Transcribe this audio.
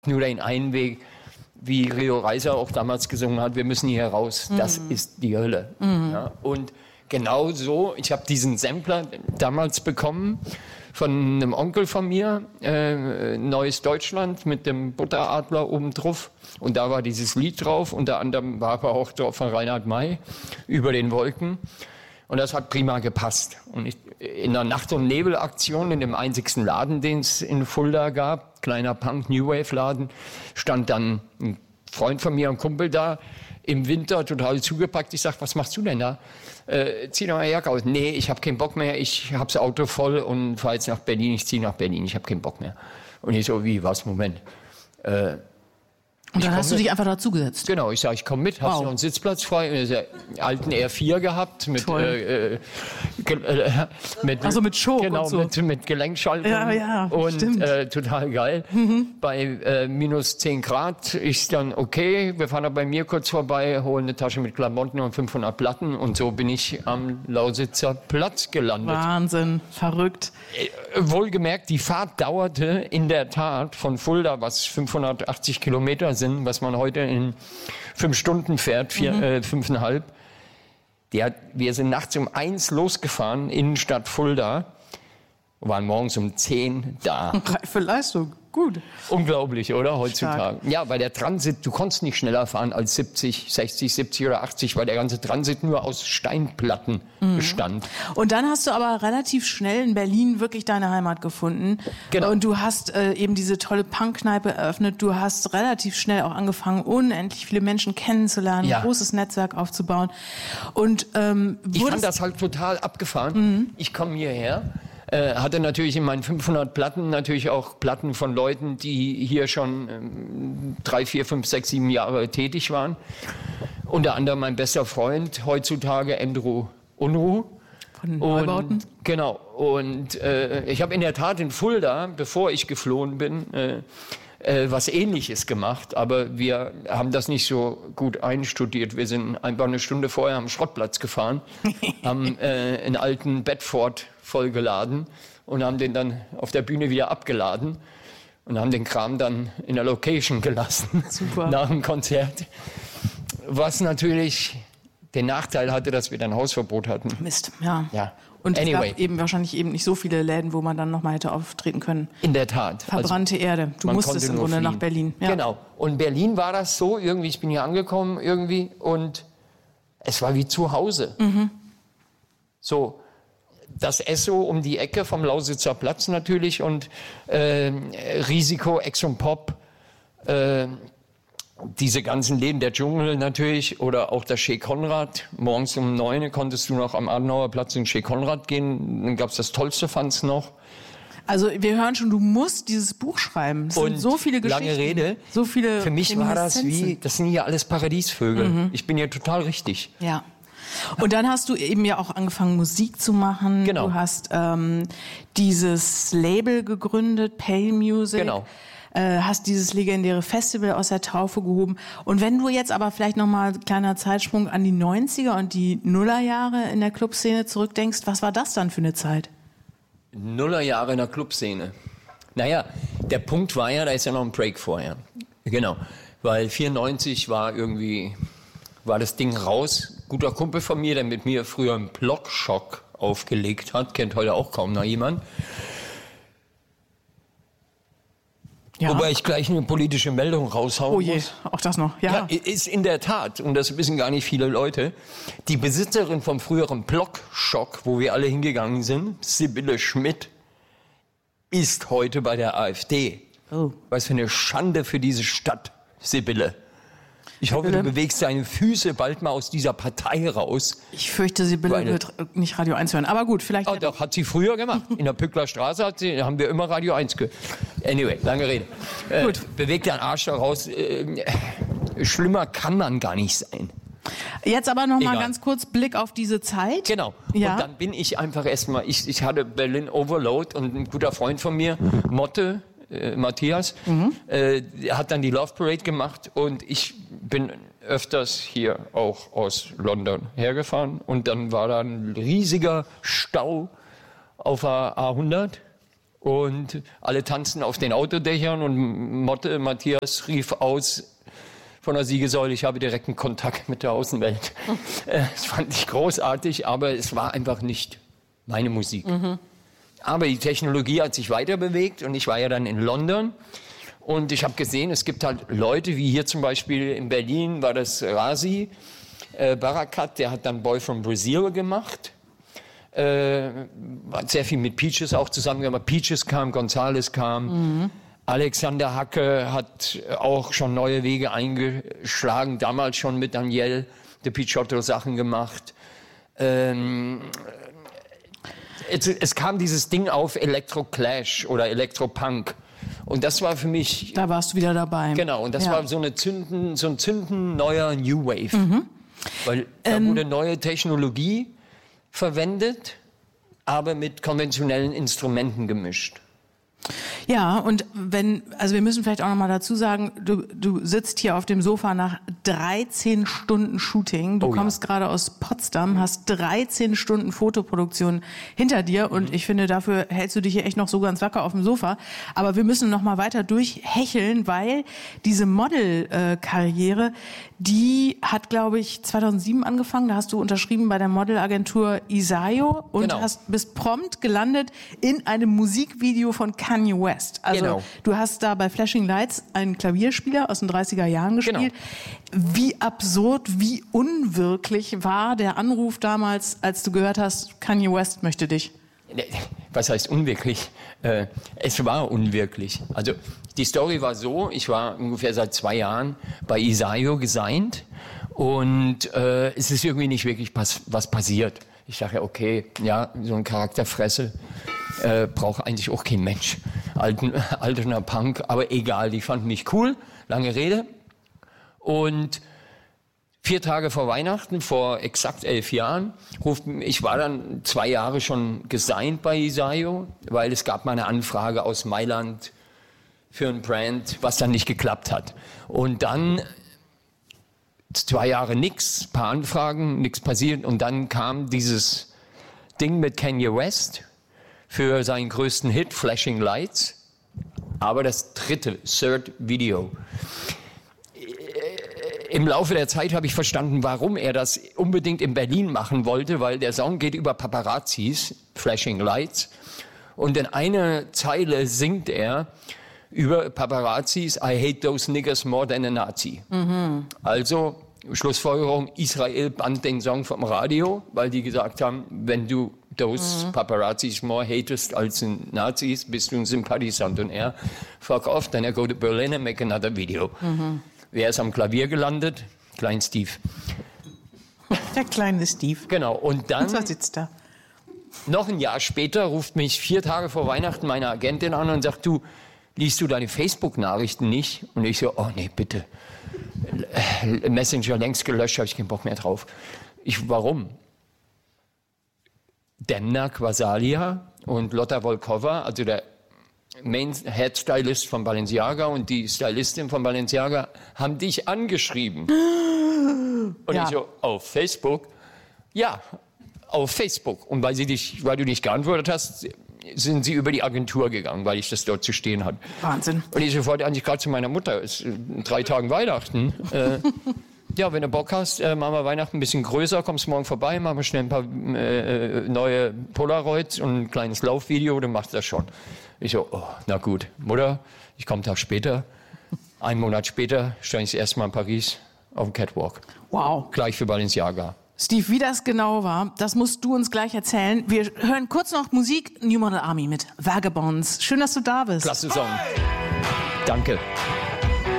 nur den einen Weg, wie Rio Reiser auch damals gesungen hat, wir müssen hier raus, das ist die Hölle. Ja, und genau so, ich habe diesen Sampler damals bekommen von einem Onkel von mir, Neues Deutschland mit dem Butteradler oben drauf. Und da war dieses Lied drauf, unter anderem war aber auch drauf von Reinhard May, Über den Wolken. Und das hat prima gepasst. Und in der Nacht- und Nebel-Aktion, in dem einzigsten Laden, den es in Fulda gab, kleiner Punk-New-Wave-Laden, stand dann ein Freund von mir, ein Kumpel da, im Winter total zugepackt. Ich sag, was machst du denn da? Zieh doch mal Jacke aus. Nee, ich habe keinen Bock mehr, ich habe das Auto voll und fahre jetzt nach Berlin, ich ziehe nach Berlin, ich habe keinen Bock mehr. Und ich so, wie, was, Moment. Und dann hast du dich einfach dazugesetzt? Genau, ich sage, ich komme mit, hast du noch einen Sitzplatz frei? Und einen alten R4 gehabt mit mit Schok genau, und so. mit Gelenkschaltung. Ja, und stimmt. Total geil. Bei minus 10 Grad ist dann okay, wir fahren da bei mir kurz vorbei, holen eine Tasche mit Klamotten und 500 Platten und so bin ich am Lausitzer Platz gelandet. Wahnsinn, verrückt. Wohlgemerkt, die Fahrt dauerte in der Tat von Fulda, was 580 Kilometer sind, was man heute in 5 Stunden fährt, 5,5. Wir sind nachts um 1 losgefahren, Innenstadt Fulda, waren morgens um 10 da. Reife Leistung, gut. Unglaublich, oder? Heutzutage. Stark. Ja, weil der Transit, du konntest nicht schneller fahren als 60, 70 oder 80, weil der ganze Transit nur aus Steinplatten bestand. Und dann hast du aber relativ schnell in Berlin wirklich deine Heimat gefunden. Genau. Und du hast eben diese tolle Punkkneipe eröffnet. Du hast relativ schnell auch angefangen, unendlich viele Menschen kennenzulernen, ein großes Netzwerk aufzubauen. Und ich fand das halt total abgefahren. Ich komme hierher. Hatte natürlich in meinen 500 Platten natürlich auch Platten von Leuten, die hier schon 3, 4, 5, 6, 7 Jahre tätig waren. Unter anderem mein bester Freund heutzutage, Andrew Unruh. Von Neubauten? Genau. Und ich habe in der Tat in Fulda, bevor ich geflohen bin, was Ähnliches gemacht. Aber wir haben das nicht so gut einstudiert. Wir sind einfach eine Stunde vorher am Schrottplatz gefahren, haben einen alten Bedford vollgeladen und haben den dann auf der Bühne wieder abgeladen und haben den Kram dann in der Location gelassen. Super. Nach dem Konzert. Was natürlich den Nachteil hatte, dass wir dann Hausverbot hatten. Mist, ja. Und Anyway. es gab eben wahrscheinlich eben nicht so viele Läden, wo man dann nochmal hätte auftreten können. In der Tat. Verbrannte Erde. Du musstest im Grunde nach Berlin. Ja. Genau. Und Berlin war das so, irgendwie, ich bin hier angekommen irgendwie und es war wie zu Hause. So, das Esso um die Ecke vom Lausitzer Platz natürlich und Risiko, Ex und Pop, diese ganzen Läden, der Dschungel natürlich oder auch das Chez Konrad. Morgens um 9 konntest du noch am Adenauer Platz in Chez Konrad gehen. Dann gab's das Tollste, fand's noch. Also wir hören schon, du musst dieses Buch schreiben. Es sind so viele Geschichten. Lange Rede. So viele Für mich war das das sind hier alles Paradiesvögel. Ich bin hier total richtig. Ja. Und dann hast du eben ja auch angefangen, Musik zu machen. Genau. Du hast dieses Label gegründet, Pale Music. Genau. Hast dieses legendäre Festival aus der Taufe gehoben. Und wenn du jetzt aber vielleicht nochmal kleiner Zeitsprung an die 90er und die Nullerjahre in der Clubszene zurückdenkst, was war das dann für eine Zeit? Nullerjahre in der Clubszene. Naja, der Punkt war ja, da ist ja noch ein Break vorher. Genau. Weil 94 war das Ding raus. Guter Kumpel von mir, der mit mir früher einen Blockschock aufgelegt hat, kennt heute auch kaum noch jemand. Ja. Wobei ich gleich eine politische Meldung raushauen Oh je, muss. auch das noch. Ja. Ja, ist in der Tat, und das wissen gar nicht viele Leute, die Besitzerin vom früheren Blockschock, wo wir alle hingegangen sind, Sibylle Schmidt, ist heute bei der AfD. Oh. Was für eine Schande für diese Stadt, Sibylle. Ich hoffe, du bewegst deine Füße bald mal aus dieser Partei raus. Ich fürchte, Sibylle wird nicht Radio 1 hören. Aber gut, vielleicht... Oh, doch, hat sie früher gemacht. In der Pückler Straße haben wir immer Radio 1 gehört. Anyway, lange Rede. Gut. Bewegt deinen Arsch da raus. Schlimmer kann man gar nicht sein. Jetzt aber noch mal ganz kurz Blick auf diese Zeit. Genau. Ja. Und dann bin ich einfach erstmal, ich hatte Berlin Overload und ein guter Freund von mir, Motte, Matthias, hat dann die Love Parade gemacht und ich bin öfters hier auch aus London hergefahren und dann war da ein riesiger Stau auf der A100 Und alle tanzten auf den Autodächern und Matthias rief aus von der Siegessäule, ich habe direkten Kontakt mit der Außenwelt. Das fand ich großartig, aber es war einfach nicht meine Musik. Aber die Technologie hat sich weiter bewegt und ich war ja dann in London und ich habe gesehen, es gibt halt Leute, wie hier zum Beispiel in Berlin war das Razi Barakat, der hat dann Boy from Brazil gemacht. Hat sehr viel mit Peaches auch zusammen gemacht. Peaches kam, Gonzales kam. Alexander Hacke hat auch schon neue Wege eingeschlagen, damals schon mit Daniel de Picciotto Sachen gemacht. Es kam dieses Ding auf Electro-Clash oder Electro-Punk. Und das war für mich... Da warst du wieder dabei. Genau, und das war so ein Zünden neuer New Wave. Weil da wurde neue Technologie verwendet, aber mit konventionellen Instrumenten gemischt. Ja, und wir müssen vielleicht auch noch mal dazu sagen, du sitzt hier auf dem Sofa nach 13 Stunden Shooting. Du kommst gerade aus Potsdam, hast 13 Stunden Fotoproduktion hinter dir und ich finde, dafür hältst du dich hier echt noch so ganz wacker auf dem Sofa. Aber wir müssen noch mal weiter durchhecheln, weil diese Model-Karriere, die hat, glaube ich, 2007 angefangen. Da hast du unterschrieben bei der Modelagentur Isayo und bist prompt gelandet in einem Musikvideo von Kanye West. Also du hast da bei Flashing Lights einen Klavierspieler aus den 30er Jahren gespielt. Wie absurd, wie unwirklich war der Anruf damals, als du gehört hast, Kanye West möchte dich? Was heißt unwirklich? Es war unwirklich. Also die Story war so, ich war ungefähr seit 2 Jahren bei Isayo gesigned und es ist irgendwie nicht wirklich was passiert. Ich dachte, okay, ja, so ein Charakterfresse braucht eigentlich auch kein Mensch. Alterner Punk, aber egal, die fanden mich cool, lange Rede. Und 4 Tage vor Weihnachten, vor exakt 11 Jahren, ich war dann 2 Jahre schon gesigned bei Isayo, weil es gab mal eine Anfrage aus Mailand für ein Brand, was dann nicht geklappt hat. Und dann 2 Jahre nix, paar Anfragen, nichts passiert. Und dann kam dieses Ding mit Kanye West für seinen größten Hit, Flashing Lights, aber das 3. Video. Im Laufe der Zeit habe ich verstanden, warum er das unbedingt in Berlin machen wollte, weil der Song geht über Paparazzis, Flashing Lights, und in einer Zeile singt er über Paparazzis, I hate those niggers more than a Nazi. Also, Schlussfolgerung, Israel bannt den Song vom Radio, weil die gesagt haben, wenn du those Paparazzis more hatest als Nazis, bist du ein Sympathisant. Und er, fuck off, then I go to Berlin and make another video. Wer ist am Klavier gelandet? Klein Steve. Der kleine Steve. Genau, und dann... Und so sitzt er. Noch ein Jahr später ruft mich 4 Tage vor Weihnachten meine Agentin an und sagt, du, liest du deine Facebook-Nachrichten nicht? Und ich so, oh nee, bitte. Messenger längst gelöscht, habe ich keinen Bock mehr drauf. Warum? Demna Gvasalia und Lotta Volkova, also der Main Head Stylist von Balenciaga und die Stylistin von Balenciaga, haben dich angeschrieben. Und ich so, auf Facebook? Ja, auf Facebook. Und weil du nicht geantwortet hast, sind sie über die Agentur gegangen, weil ich das dort zu stehen hatte. Wahnsinn. Und ich wollte eigentlich gerade zu meiner Mutter, es ist in 3 Tagen Weihnachten. Ja, wenn du Bock hast, machen wir Weihnachten ein bisschen größer, kommst morgen vorbei, machen wir schnell ein paar neue Polaroids und ein kleines Laufvideo, dann machst du das schon. Ich so, oh, na gut, Mutter, ich komme einen Tag später. 1 Monat später stand ich das erste Mal in Paris auf dem Catwalk. Wow. Gleich für Balenciaga. Steve, wie das genau war, das musst du uns gleich erzählen. Wir hören kurz noch Musik, New Model Army mit Vagabonds. Schön, dass du da bist. Klasse Song. Danke.